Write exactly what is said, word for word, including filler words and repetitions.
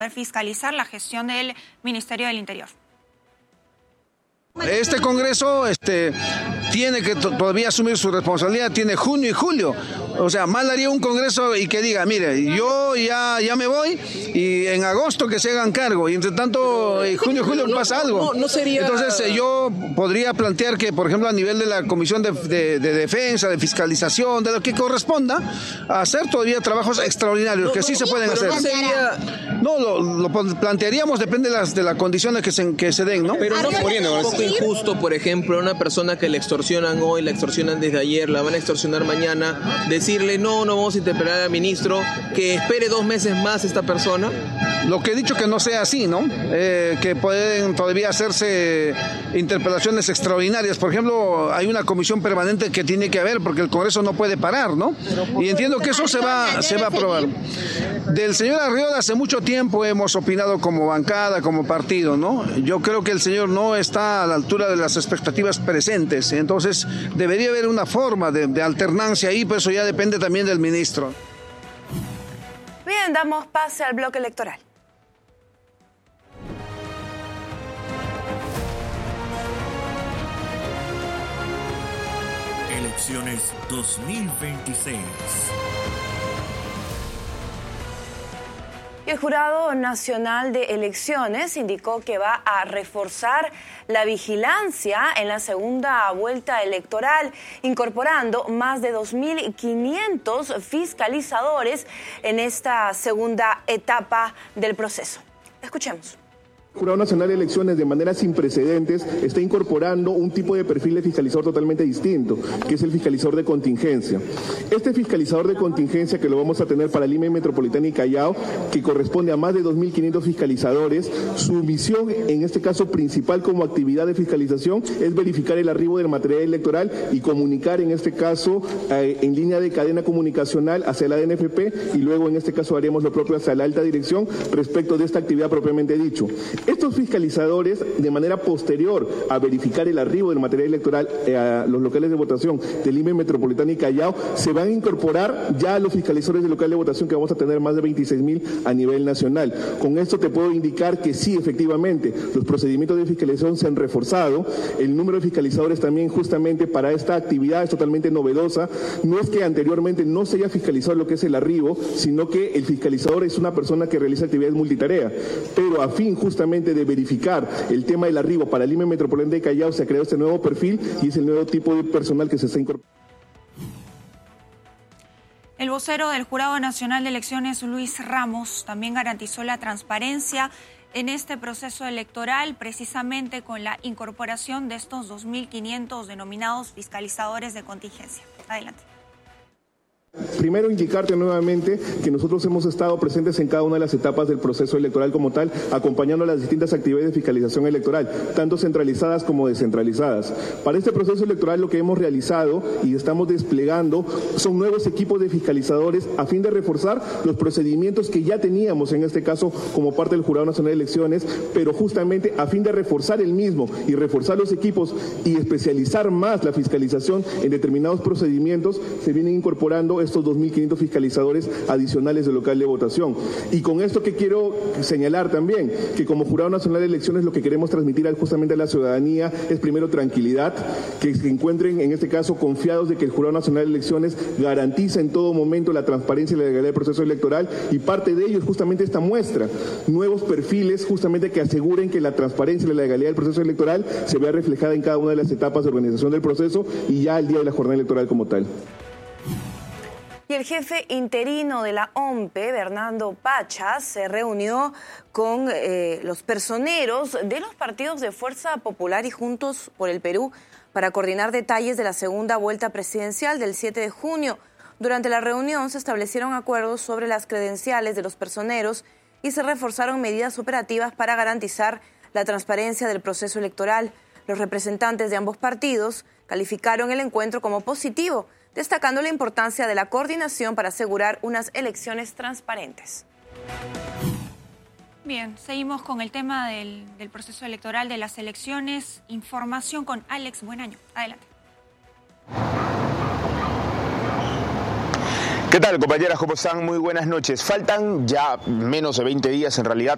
fiscalizar la gestión del Ministerio del Interior. Este Congreso este, tiene que todavía asumir su responsabilidad, tiene junio y julio. O sea, mal haría un Congreso y que diga, mire, yo ya, ya me voy y en agosto que se hagan cargo. Y entre tanto, en junio y julio no, pasa no, algo. No, no sería... Entonces, eh, yo podría plantear que, por ejemplo, a nivel de la Comisión de, de, de Defensa, de Fiscalización, de lo que corresponda, hacer todavía trabajos extraordinarios, no, que no, sí se pueden pero hacer. No, sería... no lo, lo plantearíamos, depende de las, de las condiciones que se, que se den, ¿no? Pero no sería un poco injusto, por ejemplo, a una persona que le extorsionan hoy, la extorsionan desde ayer, la van a extorsionar mañana, decirle, no, no vamos a interpelar al ministro, que espere dos meses más esta persona. Lo que he dicho que no sea así, ¿no? Eh, que pueden todavía hacerse interpelaciones extraordinarias. Por ejemplo, hay una comisión permanente que tiene que haber porque el Congreso no puede parar, ¿no? Y entiendo que eso se va, se va a aprobar. Del señor Arriola hace mucho tiempo hemos opinado como bancada, como partido, ¿no? Yo creo que el señor no está a la altura de las expectativas presentes. Entonces, debería haber una forma de, de alternancia ahí, pero eso ya depende también del ministro. Bien, damos pase al bloque electoral. Elecciones dos mil veintiséis. El Jurado Nacional de Elecciones indicó que va a reforzar la vigilancia en la segunda vuelta electoral, incorporando más de dos mil quinientos fiscalizadores en esta segunda etapa del proceso. Escuchemos. El Jurado Nacional de Elecciones, de manera sin precedentes, está incorporando un tipo de perfil de fiscalizador totalmente distinto, que es el fiscalizador de contingencia. Este fiscalizador de contingencia, que lo vamos a tener para Lima Metropolitana y Callao, que corresponde a más de dos mil quinientos fiscalizadores, su misión, en este caso principal como actividad de fiscalización, es verificar el arribo del material electoral y comunicar, en este caso, eh, en línea de cadena comunicacional hacia la D N F P, y luego, en este caso, haremos lo propio hacia la alta dirección respecto de esta actividad propiamente dicho. Estos fiscalizadores, de manera posterior a verificar el arribo del material electoral eh, a los locales de votación de Lima Metropolitana y Callao, se van a incorporar ya a los fiscalizadores del local de votación, que vamos a tener más de veintiséis mil a nivel nacional. Con esto te puedo indicar que sí, efectivamente, los procedimientos de fiscalización se han reforzado. El número de fiscalizadores también, justamente para esta actividad, es totalmente novedosa. No es que anteriormente no se haya fiscalizado lo que es el arribo, sino que el fiscalizador es una persona que realiza actividades multitarea. Pero a fin, justamente, de verificar el tema del arribo para Lima Metropolitana de Callao, se ha creado este nuevo perfil y es el nuevo tipo de personal que se está incorporando. El vocero del Jurado Nacional de Elecciones, Luis Ramos, también garantizó la transparencia en este proceso electoral, precisamente con la incorporación de estos dos mil quinientos denominados fiscalizadores de contingencia. Adelante. Primero, indicarte nuevamente que nosotros hemos estado presentes en cada una de las etapas del proceso electoral como tal, acompañando las distintas actividades de fiscalización electoral, tanto centralizadas como descentralizadas. Para este proceso electoral, lo que hemos realizado y estamos desplegando son nuevos equipos de fiscalizadores a fin de reforzar los procedimientos que ya teníamos, en este caso como parte del Jurado Nacional de Elecciones, pero justamente a fin de reforzar el mismo y reforzar los equipos y especializar más la fiscalización en determinados procedimientos, se vienen incorporando estos dos mil quinientos fiscalizadores adicionales del local de votación. Y con esto que quiero señalar también, que como Jurado Nacional de Elecciones lo que queremos transmitir justamente a la ciudadanía es primero tranquilidad, que se encuentren en este caso confiados de que el Jurado Nacional de Elecciones garantiza en todo momento la transparencia y la legalidad del proceso electoral, y parte de ello es justamente esta muestra, nuevos perfiles justamente que aseguren que la transparencia y la legalidad del proceso electoral se vea reflejada en cada una de las etapas de organización del proceso y ya el día de la jornada electoral como tal. Y el jefe interino de la O M P E, Bernardo Pachas, se reunió con eh, los personeros de los partidos de Fuerza Popular y Juntos por el Perú para coordinar detalles de la segunda vuelta presidencial del siete de junio. Durante la reunión se establecieron acuerdos sobre las credenciales de los personeros y se reforzaron medidas operativas para garantizar la transparencia del proceso electoral. Los representantes de ambos partidos calificaron el encuentro como positivo, destacando la importancia de la coordinación para asegurar unas elecciones transparentes. Bien, seguimos con el tema del, del proceso electoral de las elecciones. Información con Alex Buenaño. Adelante. ¿Qué tal, compañeras? ¿Cómo están? Muy buenas noches. Faltan ya menos de veinte días, en realidad,